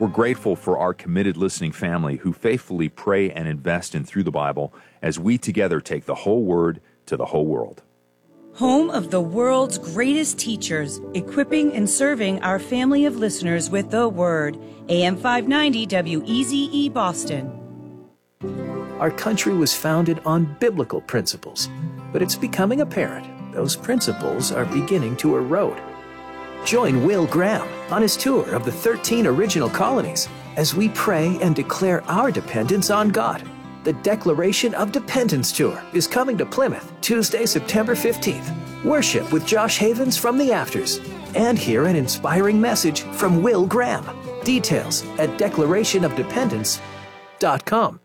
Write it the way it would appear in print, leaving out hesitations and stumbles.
We're grateful for our committed listening family who faithfully pray and invest in Through the Bible as we together take the whole Word to the whole world. Home of the world's greatest teachers, equipping and serving our family of listeners with the Word. AM 590 WEZE Boston. Our country was founded on biblical principles, but it's becoming apparent those principles are beginning to erode. Join Will Graham on his tour of the 13 original colonies as we pray and declare our dependence on God. The Declaration of Dependence Tour is coming to Plymouth Tuesday, September 15th. Worship with Josh Havens from the Afters and hear an inspiring message from Will Graham. Details at declarationofdependence.com.